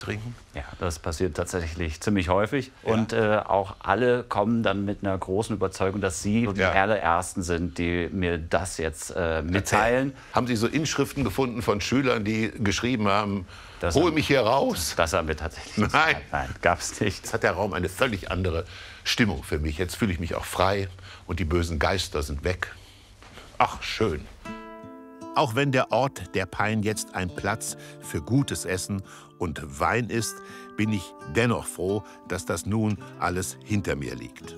trinken? Ja, das passiert tatsächlich ziemlich häufig. Ja. Und auch alle kommen dann mit einer großen Überzeugung, dass sie die allerersten sind, die mir das jetzt mitteilen. Haben Sie so Inschriften gefunden von Schülern, die geschrieben haben, hol mich hier raus? Das haben wir tatsächlich nicht. Nein, gab es nicht. Jetzt hat der Raum eine völlig andere Stimmung für mich. Jetzt fühle ich mich auch frei und die bösen Geister sind weg. Ach, schön. Auch wenn der Ort der Pein jetzt ein Platz für gutes Essen und Wein ist, bin ich dennoch froh, dass das nun alles hinter mir liegt.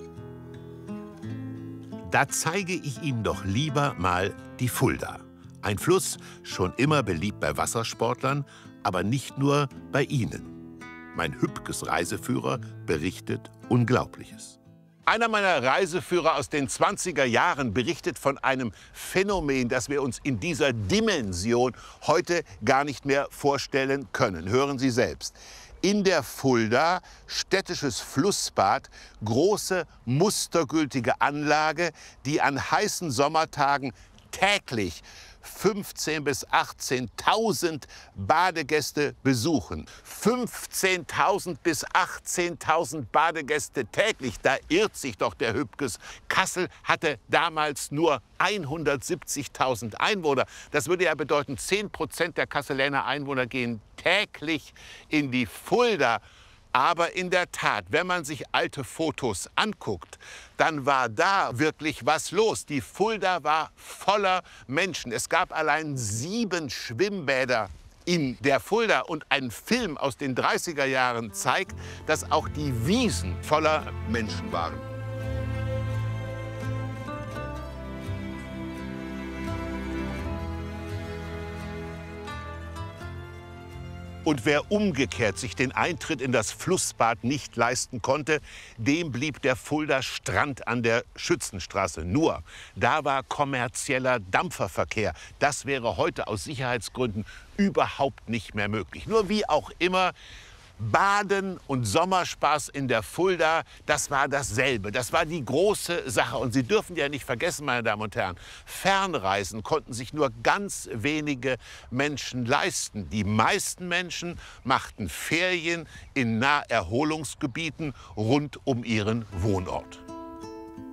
Da zeige ich Ihnen doch lieber mal die Fulda. Ein Fluss, schon immer beliebt bei Wassersportlern, aber nicht nur bei Ihnen. Mein Hübkes Reiseführer berichtet Unglaubliches. Einer meiner Reiseführer aus den 20er Jahren berichtet von einem Phänomen, das wir uns in dieser Dimension heute gar nicht mehr vorstellen können. Hören Sie selbst. In der Fulda, städtisches Flussbad, große mustergültige Anlage, die an heißen Sommertagen täglich 15.000 bis 18.000 Badegäste besuchen. 15.000 bis 18.000 Badegäste täglich, da irrt sich doch der Hübkes. Kassel hatte damals nur 170.000 Einwohner. Das würde ja bedeuten, 10% der Kasseler Einwohner gehen täglich in die Fulda. Aber in der Tat, wenn man sich alte Fotos anguckt, dann war da wirklich was los. Die Fulda war voller Menschen. Es gab allein 7 Schwimmbäder in der Fulda. Und ein Film aus den 30er Jahren zeigt, dass auch die Wiesen voller Menschen waren. Und wer umgekehrt sich den Eintritt in das Flussbad nicht leisten konnte, dem blieb der Fulda Strand an der Schützenstraße. Nur, da war kommerzieller Dampferverkehr. Das wäre heute aus Sicherheitsgründen überhaupt nicht mehr möglich. Nur wie auch immer, Baden und Sommerspaß in der Fulda, das war dasselbe. Das war die große Sache. Und Sie dürfen ja nicht vergessen, meine Damen und Herren, Fernreisen konnten sich nur ganz wenige Menschen leisten. Die meisten Menschen machten Ferien in Naherholungsgebieten rund um ihren Wohnort.